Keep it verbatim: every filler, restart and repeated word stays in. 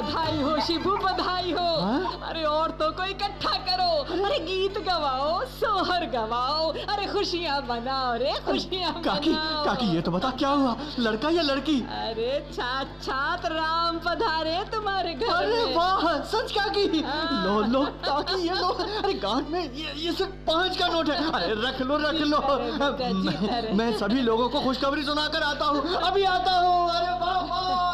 बधाई हो शिबू, बधाई हो। अरे औरतों को इकट्ठा करो, अरे गीत गवाओ, सोहर गवाओ, अरे खुशियाँ मनाओ रे, खुशियाँ मनाओ। काकी, काकी ये तो बता क्या हुआ, लड़का या लड़की? अरे साक्षात राम पधारे तुम्हारे घर। अरे वाह, सच काकी। लो लो काकी, ये लो। अरे गांठ में ये ये सिर्फ पाँच का नोट है। अरे रख लो रख लो, मैं, मैं सभी लोगों को खुशखबरी सुनाकर आता हूँ, अभी आता हूँ। अरे वाह वाह।